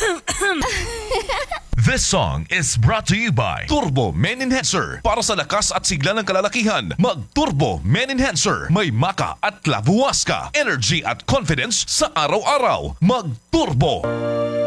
This song is brought to you by Turbo Men Enhancer. Para sa lakas at sigla ng kalalakihan, mag-Turbo Men Enhancer. May maka at labuwas ka. Energy at confidence sa araw-araw. Mag-Turbo!